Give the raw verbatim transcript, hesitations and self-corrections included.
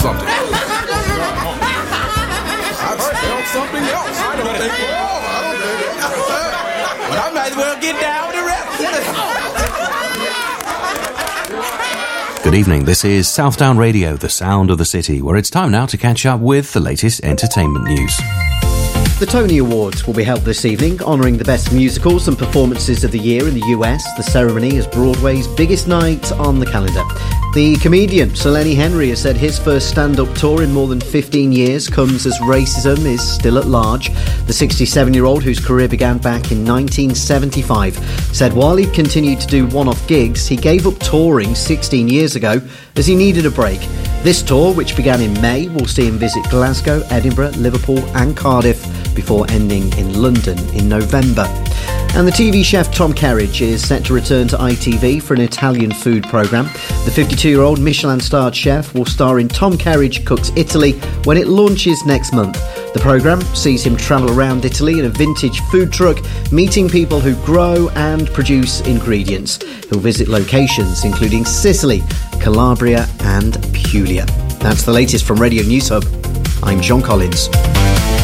something. I smelled something else. I don't think, oh, I don't think. But I might as well get down with the rest. Good evening, this is Southdown Radio, the sound of the city, where it's time now to catch up with the latest entertainment news. The Tony Awards will be held this evening, honouring the best musicals and performances of the year in the U S. The ceremony is Broadway's biggest night on the calendar. The comedian Sir Lenny Henry has said his first stand-up tour in more than fifteen years comes as racism is still at large. The sixty-seven-year-old, whose career began back in nineteen seventy-five, said while he'd continued to do one-off gigs, he gave up touring sixteen years ago as he needed a break. This tour, which began in May, will see him visit Glasgow, Edinburgh, Liverpool and Cardiff before ending in London in November. And the T V chef Tom Kerridge is set to return to I T V for an Italian food programme. The fifty-two-year-old Michelin-starred chef will star in Tom Kerridge Cooks Italy when it launches next month. The programme sees him travel around Italy in a vintage food truck, meeting people who grow and produce ingredients. He'll visit locations including Sicily, Calabria and Puglia. That's the latest from Radio News Hub. I'm John Collins.